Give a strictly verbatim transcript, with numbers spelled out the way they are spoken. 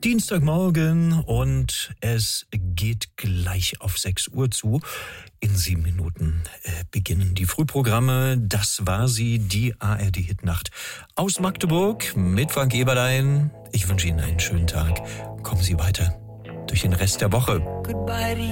Dienstagmorgen und es geht gleich auf sechs Uhr zu. In sieben Minuten äh, beginnen die Frühprogramme. Das war sie, die A R D-Hitnacht aus Magdeburg mit Frank Eberlein. Ich wünsche Ihnen einen schönen Tag. Kommen Sie weiter durch den Rest der Woche. Goodbye.